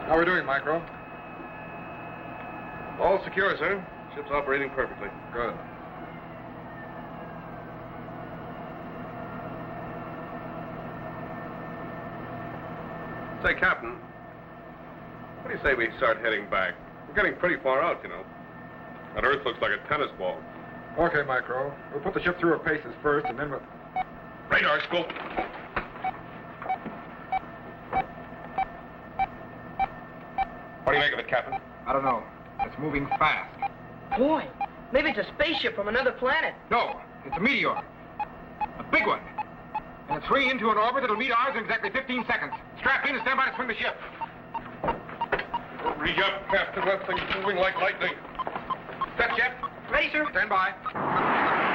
How are we doing, Micro? All secure, sir. Ship's operating perfectly. Good. Say, Captain, what do you say we start heading back? We're getting pretty far out, you know. That Earth looks like a tennis ball. Okay, Micro. We'll put the ship through her paces first, and then we'll... Radar scope. What do you make of it, Captain? I don't know. It's moving fast. Boy, maybe it's a spaceship from another planet. No, it's a meteor. A big one. And it's swinging into an orbit that'll meet ours in exactly 15 seconds. Strap in and stand by to swing the ship. Hurry up, Captain. That thing's moving like lightning. Set, Jet. Ready, sir? Stand by.